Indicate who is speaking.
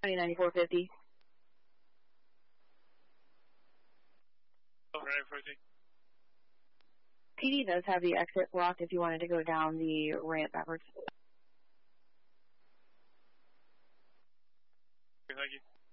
Speaker 1: 9450.
Speaker 2: Over 9450.
Speaker 1: PD does have the exit blocked if you wanted to go down the ramp backwards.
Speaker 2: Okay, thank you.